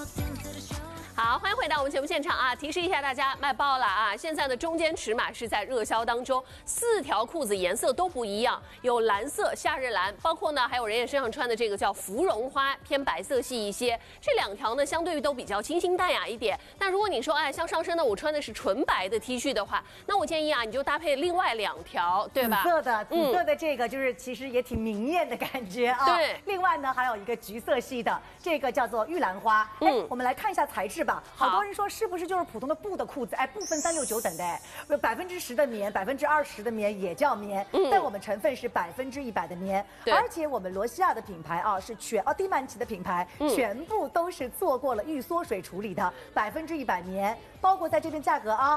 好，欢迎回到我们节目现场啊！提示一下大家，卖爆了啊！现在的中间尺码是在热销当中，4条裤子颜色都不一样，有蓝色、夏日蓝，包括呢还有人也身上穿的这个叫芙蓉花，偏白色系一些。这2条呢，相对于都比较清新淡雅一点。但如果你说哎，像上身呢，我穿的是纯白的 T 恤的话，那我建议啊，你就搭配另外2条，对吧？ 紫色的这个就是其实也挺明艳的感觉啊。 对。 另外呢，还有一个橘色系的，这个叫做玉兰花。我们来看一下材质吧。好多人说是不是就是普通的布的裤子？哎，不分369等的，哎，10%的棉，20%的棉也叫棉，但我们成分是100%的棉，而且我们罗西亚的品牌啊是蒂曼奇的品牌，全部都是做过了预缩水处理的100%棉，包括在这边价格啊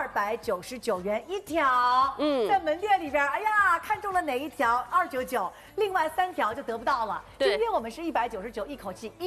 ，299元1条。在门店里边，哎呀，看中了哪一条299，另外3条就得不到了。今天我们是199，一口气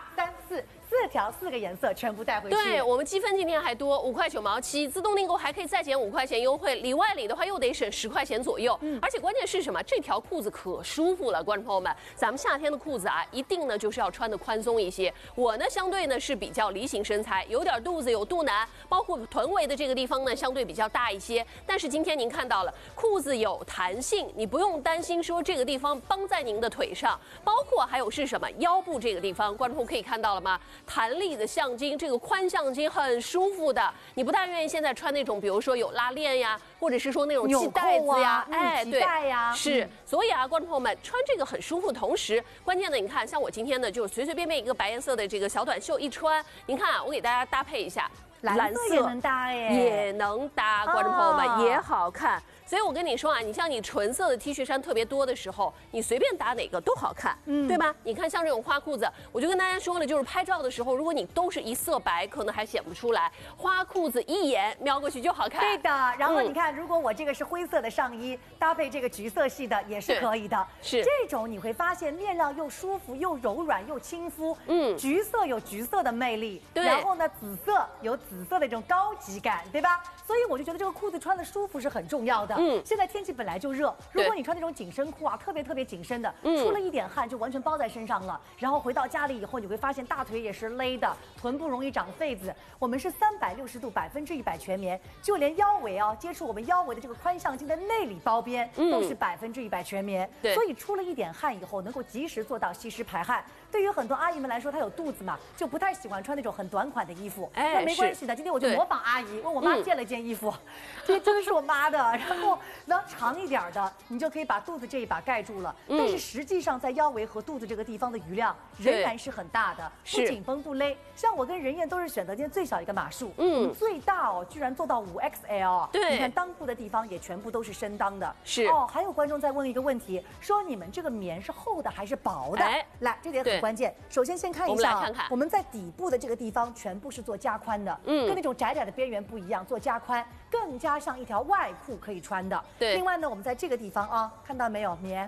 1、2、3、4条4个颜色全部带回去。 对，我们积分今天还多5块9毛7，自动订购还可以再减5块钱优惠，里外里的话又得省10块钱左右。而且关键是什么？这条裤子可舒服了，观众朋友们，咱们夏天的裤子啊，一定呢就是要穿的宽松一些。我呢相对呢是比较梨形身材，有点肚子有肚腩，包括臀围的这个地方呢相对比较大一些。但是今天您看到了，裤子有弹性，你不用担心说这个地方绑在您的腿上，包括还有是什么腰部这个地方，观众朋友可以看到了吗？弹力的橡筋，这个宽橡筋很舒服的。你不大愿意现在穿那种，比如说有拉链呀，或者是说那种系带子呀， 系带呀， 是。所以啊，观众朋友们穿这个很舒服，同时关键的你看，像我今天呢，就随随便便一个白颜色的这个小短袖一穿，您看啊，我给大家搭配一下， 蓝色也能搭耶， 也能搭，观众朋友们也好看。所以我跟你说啊，你像你纯色的 T 恤衫特别多的时候，你随便搭哪个都好看，对吧？你看像这种花裤子，我就跟大家说了，就是拍照的时候，如果你都是一色白，可能还显不出来，花裤子一眼瞄过去就好看。 对的，然后你看，如果我这个是灰色的上衣，搭配这个橘色系的也是可以的。 是这种你会发现面料又舒服又柔软又亲肤，橘色有橘色的魅力，然后呢，紫色有紫色的这种高级感，对吧？所以我就觉得这个裤子穿的舒服是很重要的。现在天气本来就热，如果你穿那种紧身裤啊，特别紧身的，出了一点汗就完全包在身上了。然后回到家里以后，你会发现大腿也是勒的，臀部容易长痱子。我们是360度100%全棉，就连腰围啊，接触我们腰围的这个宽橡筋的内里包边都是100%全棉。所以出了一点汗以后，能够及时做到吸湿排汗。对于很多阿姨们来说，她有肚子嘛，就不太喜欢穿那种很短款的衣服。那没关系的，今天我就模仿阿姨，问我妈借了件衣服，这真的是我妈的。然后呢，长一点的，你就可以把肚子这一把盖住了。但是实际上在腰围和肚子这个地方的余量仍然是很大的，不紧绷不勒。像我跟任燕都是选择今天最小一个码数，最大哦，居然做到5XL。 对， 你看裆部的地方也全部都是深裆的。 是哦，还有观众在问一个问题，说你们这个棉是厚的还是薄的？来，这点很关键。首先先看一下，我们在底部的这个地方全部是做加宽的，跟那种窄窄的边缘不一样，做加宽，更加像一条外裤可以穿的。 对。 另外呢，我们在这个地方啊，看到没有棉？